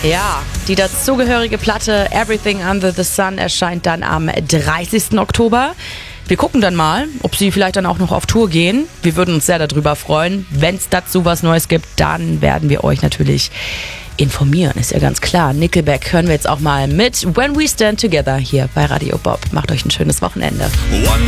Ja, die dazugehörige Platte Everything Under the Sun erscheint dann am 30. Oktober. Wir gucken dann mal, ob sie vielleicht dann auch noch auf Tour gehen. Wir würden uns sehr darüber freuen. Wenn es dazu was Neues gibt, dann werden wir euch natürlich informieren, ist ja ganz klar. Nickelback hören wir jetzt auch mal mit When We Stand Together hier bei Radio Bob. Macht euch ein schönes Wochenende.